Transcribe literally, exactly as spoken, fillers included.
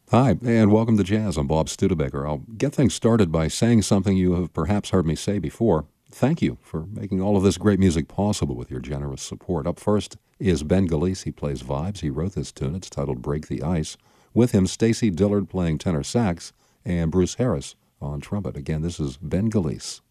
Hi, and welcome to Jazz. I'm Bob Studebaker. I'll get things started by saying something you have perhaps heard me say before. Thank you for making all of this great music possible with your generous support. Up first is Ben Galice. He plays vibes. He wrote this tune. It's titled Break the Ice. With him, Stacy Dillard playing tenor sax and Bruce Harris on trumpet. Again, this is Ben Galice.